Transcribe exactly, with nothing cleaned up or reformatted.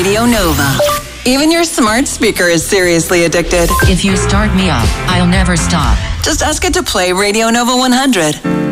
Radio Nova. Even your smart speaker is seriously addicted. If you start me up, I'll never stop. Just ask it to play Radio Nova one hundred.